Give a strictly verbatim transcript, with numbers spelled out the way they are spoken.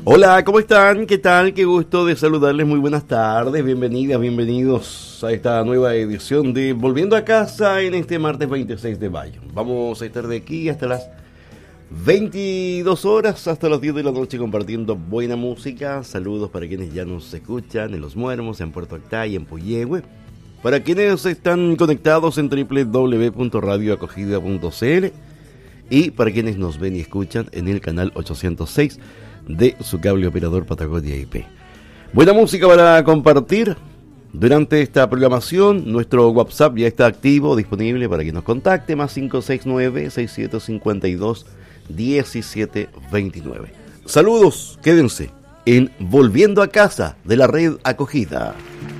Hola, ¿cómo están? ¿Qué tal? Qué gusto de saludarles. Muy buenas tardes, bienvenidas, bienvenidos a esta nueva edición de Volviendo a Casa en este martes veintiséis de mayo. Vamos a estar de aquí hasta las veintidós horas, hasta las diez de la noche compartiendo buena música. Saludos para quienes ya nos escuchan en Los Muermos, en Puerto Octay, en Puyehue. Para quienes están conectados en doble u doble u doble u punto radio acogida punto c l y para quienes nos ven y escuchan en el canal ochocientos seis de su cable operador Patagonia I P. Buena música para compartir durante esta programación. Nuestro WhatsApp ya está activo, disponible para que nos contacte, más cinco seis nueve, seis siete cinco dos, uno siete dos nueve. Saludos, quédense en Volviendo a Casa de la Red Acogida.